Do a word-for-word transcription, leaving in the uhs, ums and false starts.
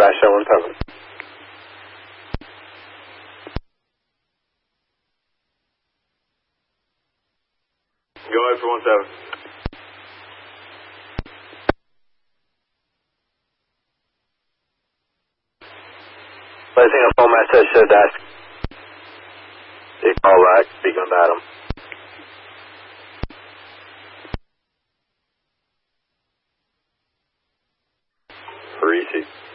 dispatch seven one seven. Go ahead for one seven. Placing a phone message to desk. They call back, speaking with Adam. For receipt.